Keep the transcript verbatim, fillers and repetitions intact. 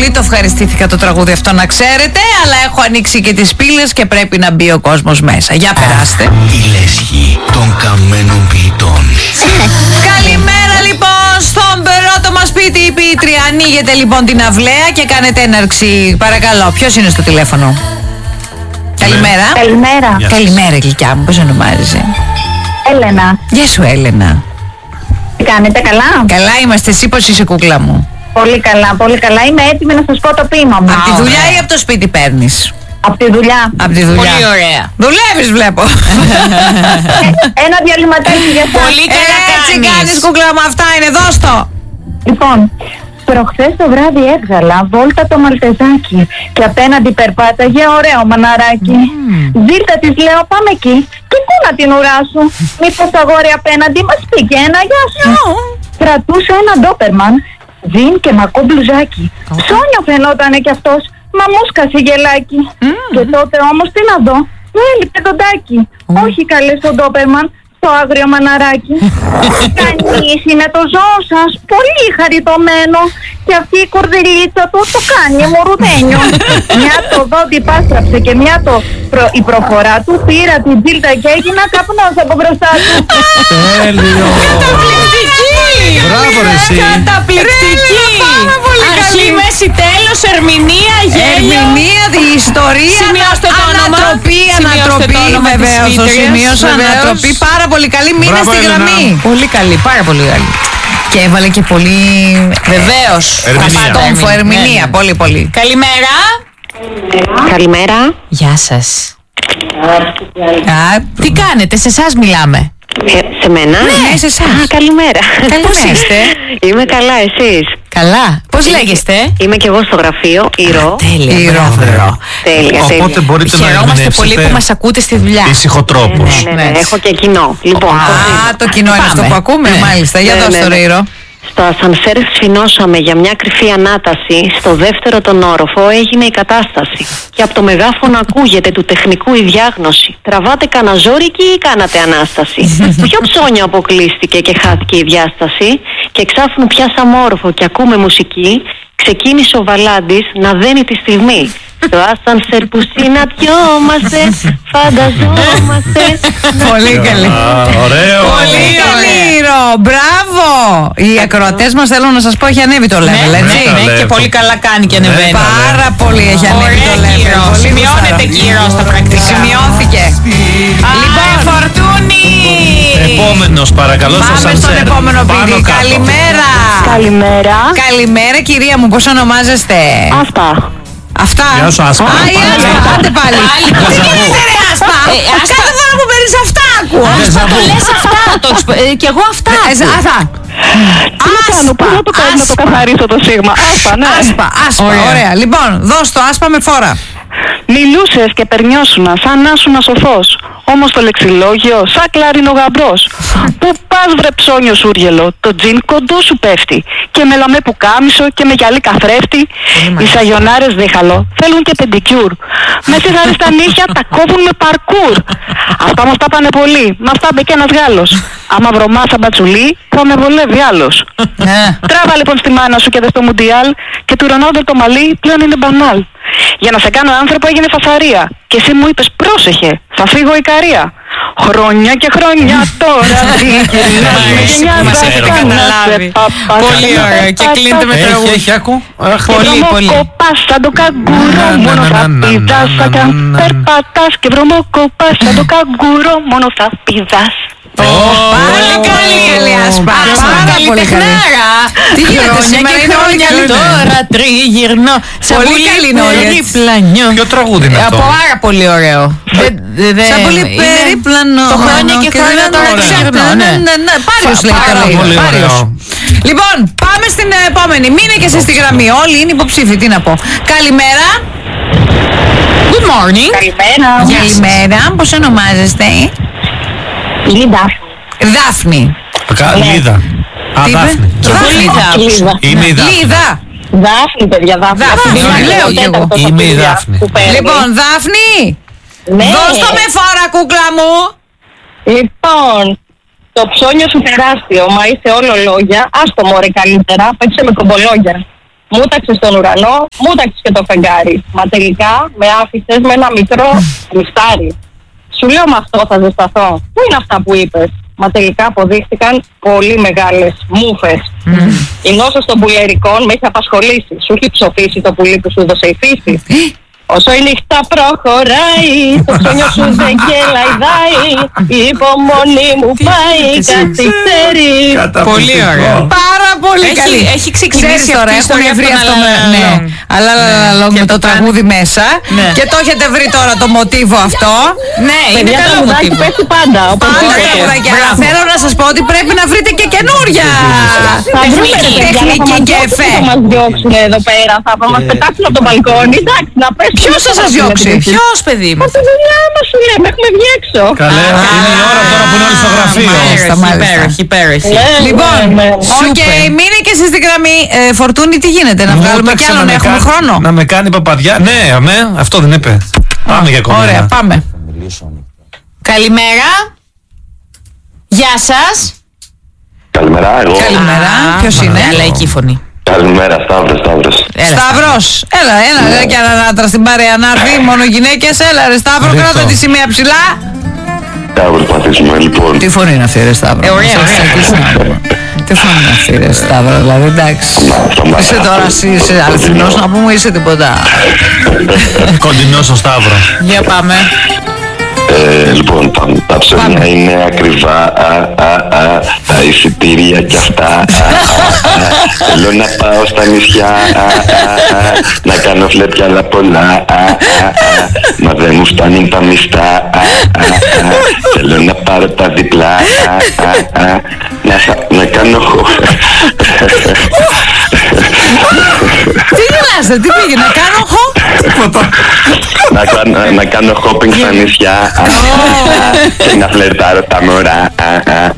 πολύ το ευχαριστήθηκα το τραγούδι αυτό, να ξέρετε. Αλλά έχω ανοίξει και τις πύλες και πρέπει να μπει ο κόσμος μέσα. Για περάστε. Η λέσχη των καμένων ποιητών. Καλημέρα λοιπόν στον πρώτο μας σπίτι, η ποιήτρια. Ανοίγετε λοιπόν την αυλαία και κάνετε έναρξη. Παρακαλώ, ποιος είναι στο τηλέφωνο? Καλημέρα. Καλημέρα. Καλημέρα γλυκιά μου, πώς ονομάζεσαι? Έλενα. Γεια σου Έλενα. Τι κάνετε, καλά? Καλά είμαστε, εσύ πώς είσαι κούκλα μου? Πολύ καλά, πολύ καλά. Είμαι έτοιμη να σας πω το ποίημα μου. Από τη δουλειά ή από το σπίτι παίρνεις? Από τη δουλειά. Από τη δουλειά. Πολύ ωραία. Δουλεύεις βλέπω. Ένα διαλυματάκι για σας. Πολύ καλά Έτσι κάνεις. κάνεις κούκλα μου, αυτά είναι, δώσ' το. Λοιπόν, προχθές το βράδυ έβγαλα βόλτα το μαλτεζάκι και απέναντι περπάταγε ωραίο μαναράκι. Mm. Ζήλτα της λέω, πάμε εκεί και πού να την ουράσω. Μήπως αγόρι απέναντι μας πήγε ένα γεια σου. Oh. Κρατούσε ένα ντόπερμαν, τζιν και μακό μπλουζάκι. Oh. Ψώνιο φαινότανε κι αυτός, μα μου σκασε γελάκι. Mm. Και τότε όμως τι να δω, μου έλειπε δοντάκι. Mm. Όχι καλέ στον ντόπερμαν, το άγριο μαναράκι. Κανείς είναι το ζώο σας, πολύ χαριτωμένο. Και αυτή η κορδελίτσα του το κάνει μορουδένιο. Μια το δόντι πάστραψε και μια το προ... η προφορά του πήρα την τζίλτα και έγινα καπνός από μπροστά του. Τέλειο. Καταπληκτική! Μπράβο ρε εσύ. Καταπληκτική! Αρχή, μέση, τέλος, ερμηνεία, γέλιο. Ερμηνεία, η ιστορία. Σημειώστε το όνομα. Ανατροπή, Σημειώστε το ανατροπή. όνομα της Βεβαίως, το ποιήτριας, σημείωσα. βεβαίως. Ανατροπή, πάρα πολύ καλή. Μείνε Μπράβο, στη Έλενα. γραμμή. Πολύ καλή, πάρα πολύ καλή. Και έβαλε και πολύ. Βεβαίως. Ερμηνεία. Κομφο, ερμηνεία. Πολύ, πολύ. Καλημέρα. Καλημέρα. Γεια σας. Α, Τι κάνετε, σε εσάς μιλάμε. Ε, σε μένα? Ναι, σε εσάς. Α, καλημέρα. Πώς είστε? Είμαι καλά, εσείς? Καλά. Πώς λέγεστε? Είμαι και εγώ στο γραφείο, Ηρώ. Τέλεια, Ηρώ. μπράβο. Τέλεια, Οπότε τέλεια. μπορείτε να Χαιρόμαστε πολύ που ερμηνεύσετε μας ακούτε στη δουλειά. ησυχοτρόπως. Ναι, ναι, ναι, Ναι. έχω και κοινό. Λοιπόν, Α, το κοινό είναι αυτό Πάμε. που ακούμε, Ναι. μάλιστα. Για Ναι, δώσ' ναι, το ναι. Ρο. στο ασανσέρ σφινώσαμε για μια κρυφή ανάταση. Στο δεύτερο τον όροφο έγινε η κατάσταση. Και από το μεγάφωνο ακούγεται του τεχνικού η διάγνωση. Τραβάτε κανένα ζόρικι ή κάνατε ανάσταση? Ποιο ψώνιο αποκλείστηκε και χάθηκε η διάσταση? Και εξάφνου πιάσαμε όροφο και ακούμε μουσική. Ξεκίνησε ο Βαλάντης να δένει τη στιγμή. Στο ασανσέρ που συναντιόμαστε, φανταζόμαστε. Πολύ καλή. Α, ωραίο. Πολύ καλή, Ρο. Μπράβο. Οι ακροατές μας, θέλω να σας πω, έχει ανέβει το level, Ναι, έτσι. ναι, ναι, και level. πολύ καλά κάνει και ανεβαίνει. Ναι, Πάρα πολύ έχει ανέβει το Ωραία, level. Κύρο. Πολύ Σημειώνεται, γουστάρω. Κύρο, στα πρακτικά. Σημειώθηκε. Λοιπόν, Φορτούνη! Επόμενος παρακαλώ στο Πάμε στον σανσέρ. επόμενο Πάνω ποιητή. κάτω. Καλημέρα. Καλημέρα. Καλημέρα κυρία μου, πώς ονομάζεστε? Αυτά. Αυτά. Γεια σου, Άσπα. Α, η Άσπα, άντε πάλι. Πάλι. Τι γίνεται ρε Άσπα? Ε, Άσπα. Κάθε φορά που παίρνεις αυτά ακούω. Άσπα, το λες αυτά. Το εξ- ε, Κι εγώ αυτά. Ε, ακούω. Αυτά. Τι να κάνω, πού να το κάνω να το καθαρίσω το σίγμα? Άσπα, ναι. Άσπα, άσπα, Ωραία. ωραία. Λοιπόν, δώσ' το άσπα με φόρα. Μιλούσες και περνιώσουνα σαν να ήσουν σοφός. Όμως το λεξιλόγιο σαν κλάρινο γαμπρός. Πού πας βρε ψώνιο σούργελο, το τζιν κοντό σου πέφτει. Και με λαμέ που κάμισο και με γυαλί καθρέφτη. Οι σαγιονάρες δίχαλο θέλουν και πεντικιούρ. Με σιγάρι στα νύχια τα κόβουν με παρκούρ. Αυτά μας τα πάνε πολύ, με αυτά μπήκε ένας Γάλλος. Άμα βρωμά σαν μπατσουλί θα με βολεύει άλλος. Τράβα λοιπόν στη μάνα σου και δε στο Μουντιάλ και του Ρονάλντο το μαλλί πλέον είναι μπανάλ. Για να σε κάνω άνθρωπο έγινε φασαρία. Και εσύ μου είπες πρόσεχε, θα φύγω Ικαρία. Χρόνια και χρόνια τώρα Εσύ που μας έχει καταλάβει. Πολύ ωραίο. Και κλείνετε με Έχει, τραγούδι. έχει, ακού. Αχ, Πολύ, πολύ. Βρωμοκοπάς σαν το καγκούρο, μόνο θα πηδάς. Σαν περπατάς και βρωμοκοπάς σαν το καγκούρο, μόνο θα πηδάς. Πολύ καλή, καλή Άσπα. Πάρα πολύ καλή. Τεχνάρα. Τι γίνεται σήμερα, είναι όλοι καλοί. Τώρα τριγυρνώ. Πολύ καλή είναι όλοι, έτσι. Περιπλανιό. Ποιο τραγούδι είναι αυτό? Από πάρα πολύ ωραίο. Δεν- δεν- δεν- Σαν πολύ είναι- περίπλανο. Το χρόνια και χρόνια τώρα Ωραία. ξεχνώ, Ναι, ναι. ναι, ναι. Πάριος λέει Πάρα το λέει. πολύ Πάριος. ωραίο. Λοιπόν, πάμε στην επόμενη. Μείνε και εσύ στη γραμμή. Όλοι είναι υποψήφοι. Τι να πω. Καλημέρα. Good morning. Καλημέρα. Καλημέρα. Πώς ονομάζεστε? Λίντα. Δάφνη. Κα- Λίδα. Α, Τι είπε? Δάφνη. Δάφνη. Λίδα. Είμαι η Δάφνη. Λίδα. Δάφνη, παιδιά, Δάφνη. Δάφνη, Αυτή λέω είναι κι εγώ. ο τέταρτος Είμαι η από τη Δάφνη. που παίρνει. Λοιπόν, Δάφνη. Ναι. Δώσ' το με φόρα, κούκλα μου. Λοιπόν, το ψώνιο σου τεράστιο, μα είσαι όλο λόγια. Άστο μωρέ καλύτερα, παίξε με κομπολόγια. μούταξες στον ουρανό, μούταξες και το φεγγάρι. Μα τελικά με άφησες με ένα μικρό μυστάρι. Σου λέω με αυτό θα ζεσταθώ. Πού είναι αυτά που είπες? Μα τελικά αποδείχθηκαν πολύ μεγάλες μούφες. Mm. Η νόσος των πουλερικών με έχει απασχολήσει. Σου έχει ψοφήσει το πουλί που σου έδωσε η φύση. Όσο η νύχτα προχωράει, το ψώνιο σου δεν γελαϊδάει, η υπομονή μου πάει, καθυστερεί. Πολύ ωραία. Πάρα πολύ καλή. Έχει ξεκινήσει τώρα, έχουν βρει αυτό αλλά με το τραγούδι μέσα και το έχετε βρει τώρα το μοτίβο αυτό. Ναι, είναι καλό μοτίβο. Πέφτει πάντα. Πάντα θέλω να σας πω ότι πρέπει να βρείτε και καινούρια τεχνική και εφέ. Θα μας διώξουν εδώ πέρα, θα μας πετάξουν από το μπαλκόνι, εντάξει, να πέσουν. Ποιος θα σας διώξει? Ποιος, παιδί μου? Από τη δουλειά μας σου λέμε, έχουμε βγει έξω. Καλέ, είναι η ώρα τώρα που είναι όλοι στο γραφείο. Υπέροχη, υπέροχη. Λοιπόν, οκ, μείνε και εσείς στην γραμμή. Φορτούνη, τι γίνεται, να βγάλουμε κι άλλον, έχουμε χρόνο? Να με κάνει παπαδιά. Ναι, αμέ, αυτό δεν είπε. Πάμε για κομμένα. Ωραία, πάμε. Καλημέρα. Γεια σας. Καλημέρα, εγώ. Καλημέρα, ποιος είναι? Αλλά εκεί η φωνή. Καλημέρα, Σταύρος, Σταύρος. Σταύρος, έλα, έλα, ρε, και ανάτρα στην παρέα να έρθει, μόνο γυναίκες, έλα ρε Σταύρο, κράτα τη σημαία ψηλά. Θα προσπαθήσουμε, λοιπόν. Τι φωνή είναι αυτή ρε Σταύρο? Ε, ωραία, ωραία. Τι φωνή είναι αυτή ρε Σταύρο, δηλαδή, εντάξει. Είσαι τώρα, είσαι αληθινός να πούμε, είσαι τίποτα? Κοντινός ο Σταύρο. Για πάμε. Ε, λοιπόν, τα, τα ψώνια είναι ακριβά, α, α, α, τα εισιτήρια κι αυτά, α, α, α, θέλω να πάω στα νησιά, α, α, α, να κάνω φλέτια αλλά πολλά, α, α, α, μα δεν μου φτάνουν τα μισθά, α, α, α, θέλω να πάρω τα διπλά, α, α, α, να, να κάνω... Τι γελάστε, τι πήγε, να κάνω χω? να, κάνω, να κάνω shopping στα νησιά και να φλερτάρω τα μωρά.